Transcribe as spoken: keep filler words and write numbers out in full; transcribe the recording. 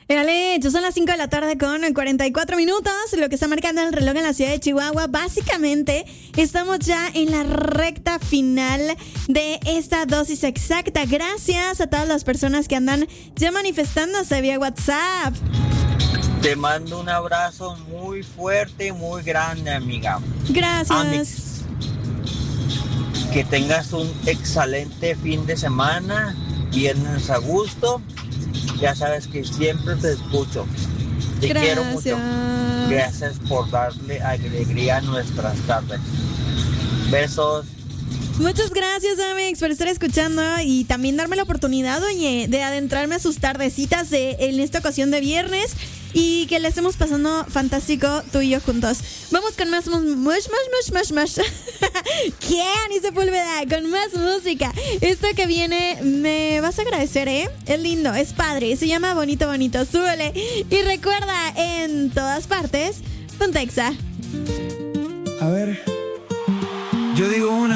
Dale, son las cinco de la tarde con cuarenta y cuatro minutos, lo que está marcando el reloj en la ciudad de Chihuahua. Básicamente, estamos ya en la recta final de esta dosis exacta. Gracias a todas las personas que andan ya manifestándose vía WhatsApp. Te mando un abrazo muy fuerte, muy grande, amiga. Gracias. Amix. Que tengas un excelente fin de semana, viernes a gusto. Ya sabes que siempre te escucho. Te Gracias. quiero mucho. Gracias por darle alegría a nuestras tardes. Besos. Muchas gracias, Amix, por estar escuchando y también darme la oportunidad, oye, de adentrarme a sus tardecitas de, en esta ocasión de viernes y que le estemos pasando fantástico tú y yo juntos. Vamos con más, más, más, más, más, más. ¿Quién? Y Sepúlveda, con más música. Esto que viene, me vas a agradecer, ¿eh? Es lindo, es padre, se llama Bonito Bonito. Súbele. Y recuerda, en todas partes, Pontexa. A ver, yo digo una.